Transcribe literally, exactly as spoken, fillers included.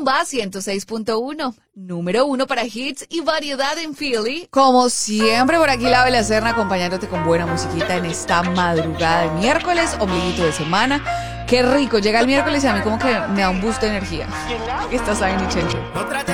Bomba ciento seis punto uno, número uno para hits y variedad en Philly. Como siempre, por aquí la Bella Serna acompañándote con buena musiquita en esta madrugada de miércoles, ombliguito de semana. Qué rico, llega el miércoles y a mí como que me da un boost de energía. Estás ahí, Nichencho.